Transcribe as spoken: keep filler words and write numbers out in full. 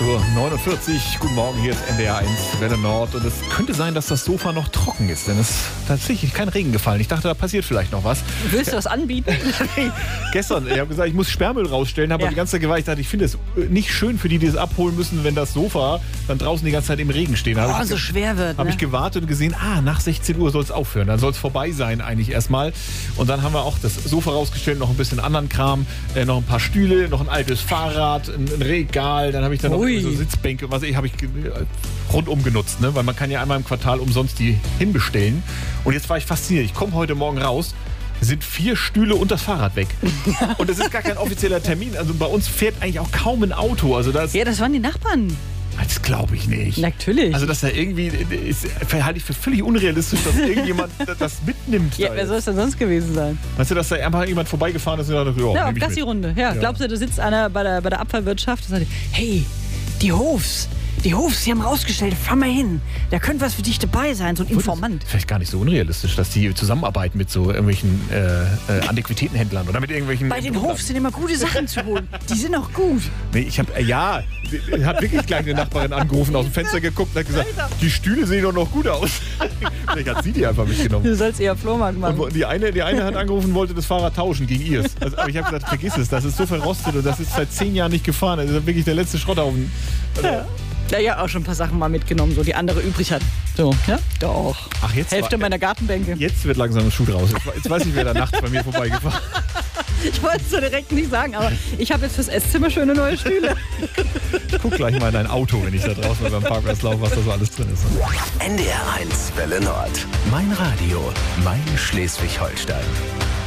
Uhr neunundvierzig. Guten Morgen, hier ist N D R eins Welle Nord. Und es könnte sein, dass das Sofa noch trocken ist, denn es ist tatsächlich kein Regen gefallen. Ich dachte, da passiert vielleicht noch was. Willst du was anbieten? Gestern, ich habe gesagt, ich muss Sperrmüll rausstellen, habe Ja. die ganze Zeit gewartet. Ich dachte, ich finde es nicht schön für die, die es abholen müssen, wenn das Sofa dann draußen die ganze Zeit im Regen steht. Da Oh, habe ich, so schwer wird, hab ne? ich gewartet und gesehen, ah, nach sechzehn Uhr soll es aufhören. Dann soll es vorbei sein eigentlich erstmal. Und dann haben wir auch das Sofa rausgestellt, noch ein bisschen anderen Kram, äh, noch ein paar Stühle, noch ein altes Fahrrad, ein, ein Regal. Dann habe ich dann noch Ui. so Sitzbänke, was ich habe ich ge- rundum genutzt, ne? Weil man kann ja einmal im Quartal umsonst die hinbestellen. Und jetzt war ich fasziniert. Ich komme heute Morgen raus, sind vier Stühle und das Fahrrad weg. Und das ist gar kein offizieller Termin. Also bei uns fährt eigentlich auch kaum ein Auto. Also das, Ja, das waren die Nachbarn. das glaube ich nicht. Natürlich. Also dass da irgendwie, ist, halte ich für völlig unrealistisch, dass irgendjemand das mitnimmt. Ja, da wer jetzt. soll es denn sonst gewesen sein? Weißt du, dass da einfach jemand vorbeigefahren ist und dachte, ja, Ja, nehm ich mit. Gassi-Runde. Ja. Ja. Glaubst du, da sitzt einer bei der, bei der Abfallwirtschaft und sagt, hey, die Hofs, die Hofs, die haben rausgestellt, fahr mal hin. Da könnte was für dich dabei sein, so ein Informant. Vielleicht gar nicht so unrealistisch, dass die zusammenarbeiten mit so irgendwelchen äh, äh, Antiquitätenhändlern oder mit irgendwelchen... Bei den Hofs sind immer gute Sachen zu holen. Die sind auch gut. Nee, ich habe, äh, ja, die- hat wirklich gleich eine Nachbarin angerufen, aus dem Fenster geguckt und hat gesagt, die Stühle sehen doch noch gut aus. Vielleicht hat sie die einfach mitgenommen. Du sollst eher Flohmarkt machen. Und die eine, die eine hat angerufen, wollte das Fahrrad tauschen gegen ihrs. Also, aber ich habe gesagt, vergiss es, das ist so verrostet und das ist seit zehn Jahren nicht gefahren. Das ist wirklich der letzte Schrotthaufen. Ja. Ja, ja, auch schon ein paar Sachen mal mitgenommen, so die andere übrig hat. So, ja? Doch. Ach, jetzt Hälfte war- meiner Gartenbänke. Jetzt wird langsam ein Schuh draus. Jetzt, jetzt weiß ich, wer da nachts bei mir vorbeigefahren Ich wollte es so direkt nicht sagen, aber ich habe jetzt fürs Esszimmer schöne neue Stühle. ist. Ich guck gleich mal in dein Auto, wenn ich da draußen beim Parkplatz laufe, was da so alles drin ist. N D R eins Welle Nord. Mein Radio, mein Schleswig-Holstein.